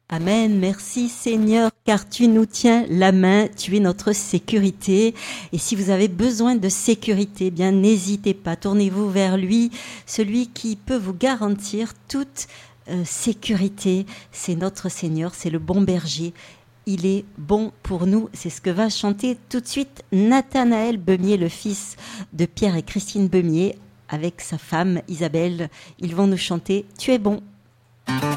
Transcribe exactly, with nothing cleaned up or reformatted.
Amen, merci Seigneur, car tu nous tiens la main, tu es notre sécurité. Et si vous avez besoin de sécurité, eh bien n'hésitez pas, tournez-vous vers lui, celui qui peut vous garantir toute euh, sécurité. C'est notre Seigneur, c'est le bon berger. Il est bon pour nous. C'est ce que va chanter tout de suite Nathanaël Beumier, le fils de Pierre et Christine Beumier, avec sa femme Isabelle. Ils vont nous chanter « Tu es bon ».